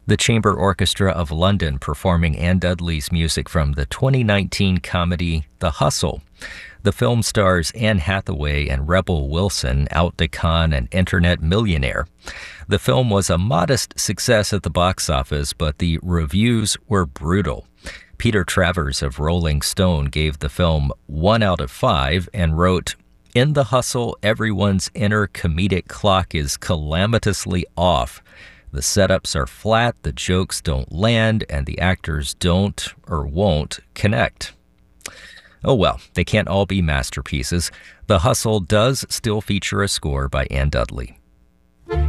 The Chamber Orchestra of London performing Anne Dudley's music from the 2019 comedy The Hustle. The film stars Anne Hathaway and Rebel Wilson, out to con an internet millionaire. The film was a modest success at the box office, but the reviews were brutal. Peter Travers of Rolling Stone gave the film 1 out of 5 and wrote, "In The Hustle, everyone's inner comedic clock is calamitously off. The setups are flat, the jokes don't land, and the actors don't or won't connect." Oh well, they can't all be masterpieces. The Hustle does still feature a score by Anne Dudley.